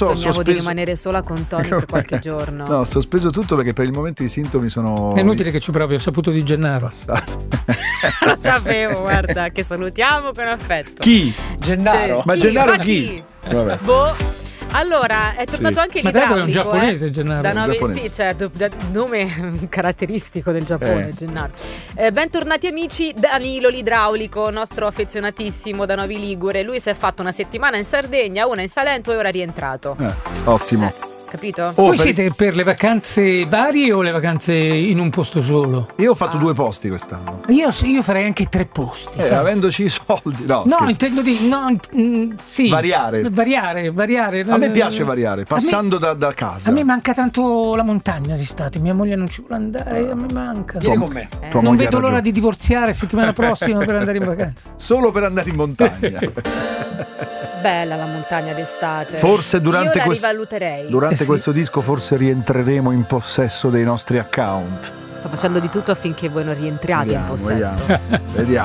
sognavo di rimanere sola con Tony per qualche giorno. No, ho sospeso tutto perché per il momento i sintomi sono... È inutile che ci provi, ho saputo di Gennaro. Lo sapevo, guarda, che salutiamo con affetto. Chi? Gennaro. Ma Gennaro chi? Vabbè. Boh. Allora, è tornato anche l'idraulico. Ma è un giapponese, Gennaro. Sì, certo, nome caratteristico del Giappone, Gennaro. Bentornati amici, Danilo l'idraulico, nostro affezionatissimo da Novi Ligure. Lui si è fatto una settimana in Sardegna, una in Salento e ora è rientrato. Ottimo. Capito? Voi siete per le vacanze varie o le vacanze in un posto solo? Io ho fatto 2 posti quest'anno. Io farei anche 3 posti. Avendoci i soldi. No, intendo di sì. Variare. A me piace variare, passando da casa. A me manca tanto la montagna d'estate. Mia moglie non ci vuole andare, a me manca. Vieni con me. Non vedo l'ora di divorziare settimana prossima per andare in vacanza. Solo per andare in montagna. Bella la montagna d'estate. Forse durante io la rivaluterei. Durante questo disco forse rientreremo in possesso dei nostri account. Sto facendo di tutto affinché voi non rientriate in possesso. Vediamo.